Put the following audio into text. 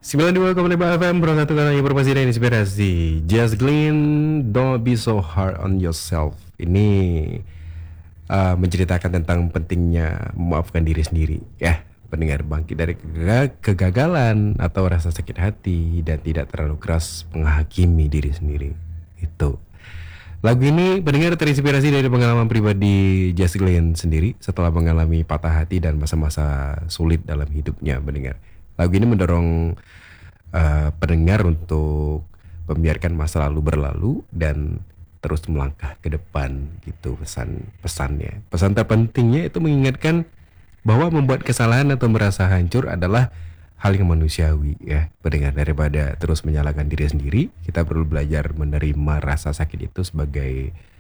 92,5 FM Satu kali informasi dan inspirasi. Just Glenn, don't be so hard on yourself. Ini menceritakan tentang pentingnya memaafkan diri sendiri. Ya, pendengar, bangkit dari kegagalan atau rasa sakit hati dan tidak terlalu keras menghakimi diri sendiri. Itu. Lagu ini pendengar terinspirasi dari pengalaman pribadi Just Glenn sendiri setelah mengalami patah hati dan masa-masa sulit dalam hidupnya, pendengar. Lagu ini mendorong pendengar untuk membiarkan masa lalu berlalu dan terus melangkah ke depan, gitu pesannya. Pesan terpentingnya itu mengingatkan bahwa membuat kesalahan atau merasa hancur adalah hal yang manusiawi, ya pendengar. Daripada terus menyalahkan diri sendiri, kita perlu belajar menerima rasa sakit itu sebagai